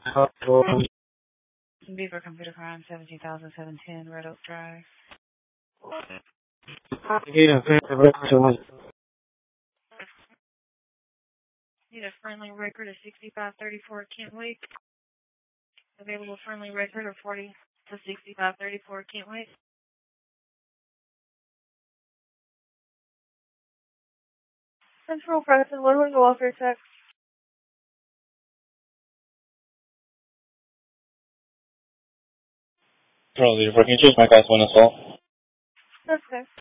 Beaver Computer Crime, 17,710 Red Oak Drive. Need a friendly record of 6534 Kent Wake. Available friendly record of 40 to 6534 Kent Wake. Central Preston, Literally Welfare Check. Charlie, can you change my class 1 assault? That's okay.